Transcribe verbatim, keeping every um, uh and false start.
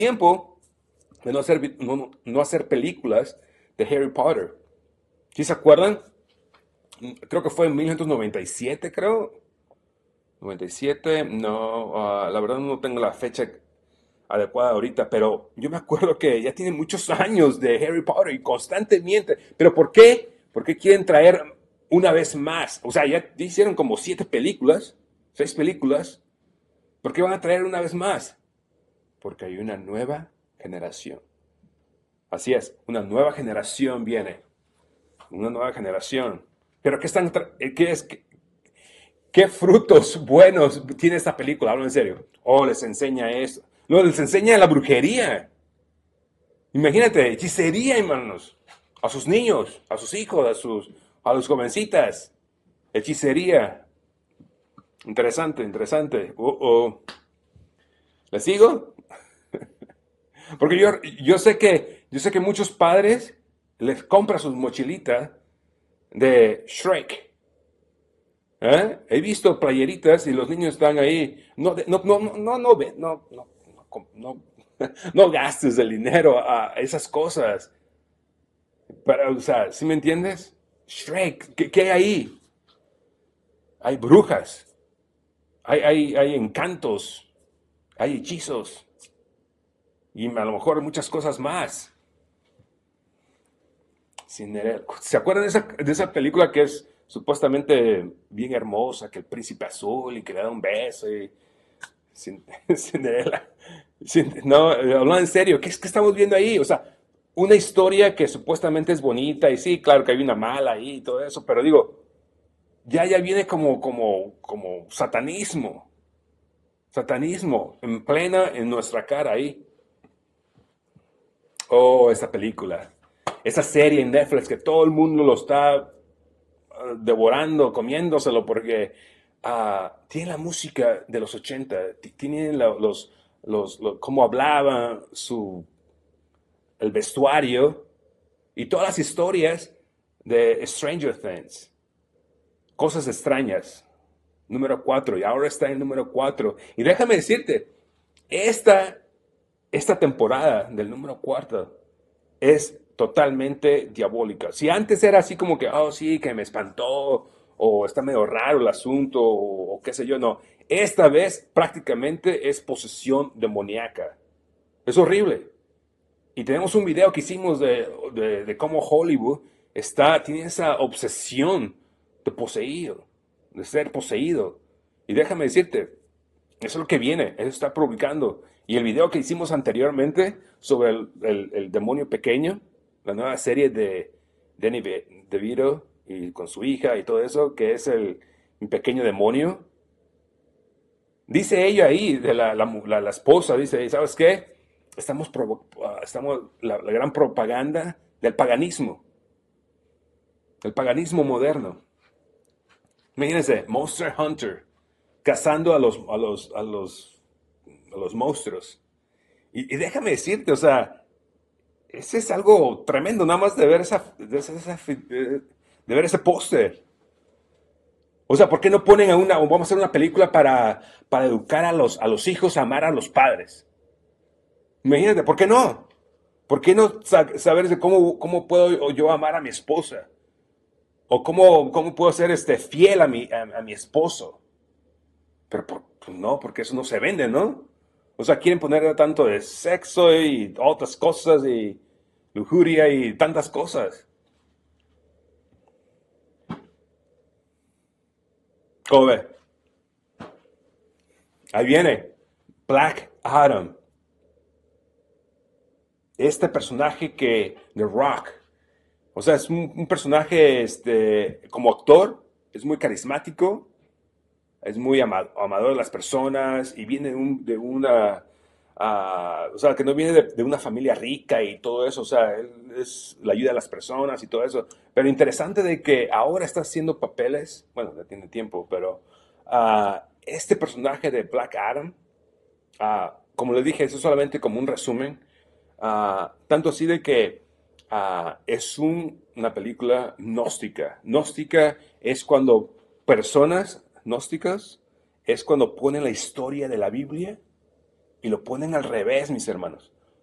tiempo de no hacer, vi- no, no hacer películas de Harry Potter. ¿Sí se acuerdan? Creo que fue en mil novecientos noventa y siete, creo. Noventa y siete, no, ah, la verdad no tengo la fecha adecuada ahorita, pero yo me acuerdo que ya tiene muchos años de Harry Potter y constantemente. ¿Pero por qué? ¿Por qué quieren traer una vez más? O sea, ya hicieron como siete películas, seis películas. ¿Por qué van a traer una vez más? Porque hay una nueva generación. Así es, una nueva generación viene. Una nueva generación. Pero ¿qué están, tra- eh, qué es, qué, qué frutos buenos tiene esta película? Hablo en serio. Oh, les enseña eso. No, les enseña la brujería. Imagínate, hechicería, hermanos. A sus niños, a sus hijos, a sus, a los jovencitas. Hechicería. Interesante, interesante. Oh, oh. ¿Le sigo? Porque yo, yo sé que, yo sé que muchos padres les compran sus mochilitas de Shrek. ¿Eh? He visto playeritas y los niños están ahí. No, de- no, no, no, no, no, ve- no, no, no, com- no, no gastes el dinero a esas cosas. Pero, o sea, ¿sí me entiendes? Shrek, ¿qué, qué hay ahí? Hay brujas, hay, hay, hay encantos, hay hechizos y a lo mejor muchas cosas más. Cinderella. ¿Se acuerdan de esa, de esa película que es supuestamente bien hermosa, que el príncipe azul y que le da un beso y Cin- Cinderella? Cin- No, eh, hablando en serio, ¿qué es que estamos viendo ahí? O sea, una historia que supuestamente es bonita y sí, claro que hay una mala ahí y todo eso, pero digo, ya ya viene como como como satanismo, satanismo en plena en nuestra cara ahí. Oh, esa película, esa serie en Netflix que todo el mundo lo está uh, devorando, comiéndoselo, porque uh, tiene la música de los ochenta, tiene la, los, los, los, cómo hablaba, su, el vestuario y todas las historias de Stranger Things, cosas extrañas, número cuatro y ahora está en número cuatro. Y déjame decirte, esta, esta temporada del número cuatro es totalmente diabólica. Si antes era así como que, oh sí, que me espantó, o está medio raro el asunto, o, o qué sé yo, no. Esta vez prácticamente es posesión demoníaca. Es horrible. Y tenemos un video que hicimos de, de, de cómo Hollywood está, tiene esa obsesión de poseído, de ser poseído. Y déjame decirte, eso es lo que viene, eso está publicando. Y el video que hicimos anteriormente sobre el, el- el demonio pequeño, la nueva serie de Danny Be- DeVito y con su hija y todo eso, que es el, un pequeño demonio. Dice ella ahí, de la, la mu- la- la esposa, dice, ¿sabes qué? Estamos, provo- ah, estamos la, la gran propaganda del paganismo, del paganismo moderno. Imagínense, Monster Hunter, cazando a los, a los, a los, a los monstruos. Y, y déjame decirte, o sea, ese es algo tremendo, nada más de ver esa, de, esa- esa fi- de- de ver ese póster. O sea, ¿por qué no ponen a una, o vamos a hacer una película para, para educar a los, a los hijos a amar a los padres? Imagínate, ¿por qué no? ¿Por qué no sa- saber de cómo, cómo puedo yo amar a mi esposa? ¿O cómo, cómo puedo ser este, fiel a mi, a, a mi esposo? Pero por- pues no, porque eso no se vende, ¿no? O sea, quieren poner tanto de sexo y otras cosas y lujuria y tantas cosas. ¿Cómo ve? Ahí viene Black Adam. Este personaje que The Rock, o sea, es un, un personaje este, como actor, es muy carismático, es muy ama- amador de las personas y viene de, un- de una, ah, o sea, que no viene de, de una familia rica y todo eso, o sea, él es la ayuda a las personas y todo eso. Pero interesante de que ahora está haciendo papeles, bueno, ya tiene tiempo, pero ah, este personaje de Black Adam, ah, como les dije, eso es solamente como un resumen, ah, tanto así de que ah, es un- una película gnóstica. Gnóstica es cuando personas gnósticas, es cuando ponen la historia de la Biblia y lo ponen al revés, mis hermanos.